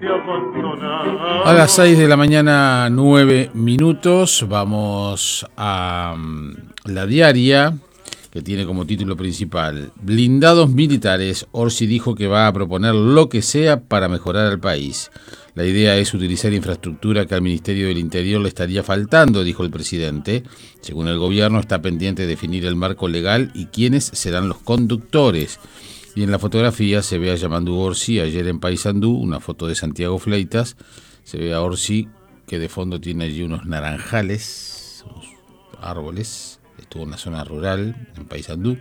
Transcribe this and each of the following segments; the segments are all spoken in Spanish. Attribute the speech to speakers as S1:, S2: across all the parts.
S1: A las 6 de la mañana, 9 minutos, vamos a la diaria, que tiene como título principal: blindados militares. Orsi dijo que va a proponer lo que sea para mejorar al país. La idea es utilizar infraestructura que al Ministerio del Interior le estaría faltando, dijo el presidente. Según el gobierno, está pendiente de definir el marco legal y quiénes serán los conductores. Y en la fotografía se ve a Yamandu Orsi ayer en Paysandú, una foto de Santiago Fleitas. Se ve a Orsi que de fondo tiene allí unos naranjales, unos árboles. Estuvo en la zona rural, en Paysandú,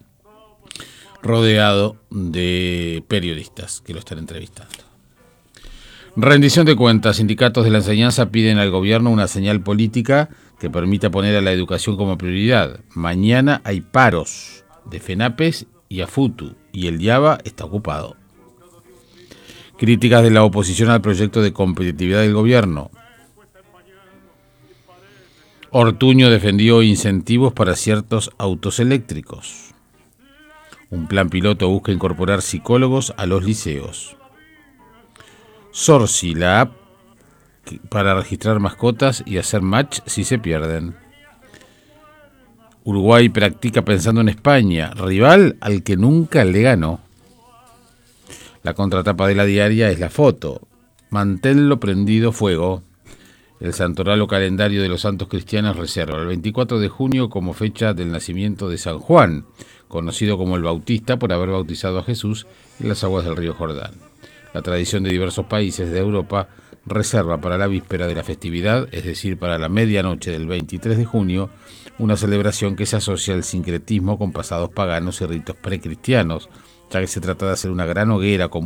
S1: rodeado de periodistas que lo están entrevistando. Rendición de cuentas. Sindicatos de la enseñanza piden al gobierno una señal política que permita poner a la educación como prioridad. Mañana hay paros de FENAPES y AFUTU y el IABA está ocupado. Críticas de la oposición al proyecto de competitividad del gobierno. Ortuño defendió incentivos para ciertos autos eléctricos. Un plan piloto busca incorporar psicólogos a los liceos. Sorsi, la app para registrar mascotas y hacer match si se pierden. Uruguay practica pensando en España, rival al que nunca le ganó. La contratapa de la diaria es la foto. Manténlo prendido fuego. El santoral o calendario de los santos cristianos reserva el 24 de junio como fecha del nacimiento de San Juan, conocido como el Bautista por haber bautizado a Jesús en las aguas del río Jordán. La tradición de diversos países de Europa reserva para la víspera de la festividad, es decir, para la medianoche del 23 de junio, una celebración que se asocia al sincretismo con pasados paganos y ritos precristianos, ya que se trata de hacer una gran hoguera común